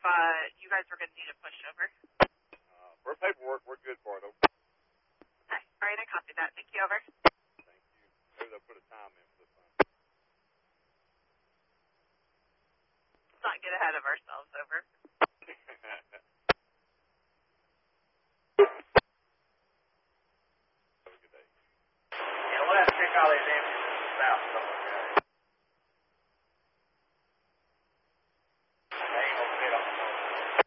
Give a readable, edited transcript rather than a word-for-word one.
you guys were going to need a pushover. For paperwork, we're good for it. Okay. Okay. All right, I copied that. Thank you, over. Thank you. Maybe they'll put a time in for this one. Let's not get ahead of ourselves, over.